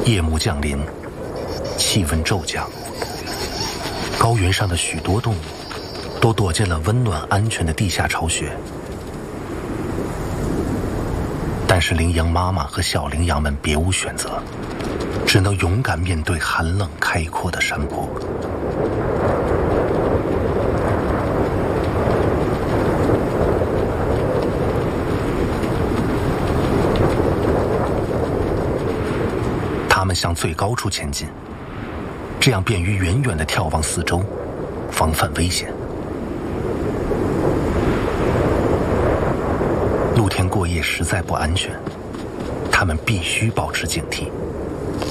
夜幕降临，气温骤降，高原上的许多动物都躲进了温暖安全的地下巢穴。但是羚羊妈妈和小羚羊们别无选择，只能勇敢面对寒冷开阔的山坡。他们向最高处前进，这样便于远远地眺望四周，防范危险。露天过夜实在不安全，他们必须保持警惕。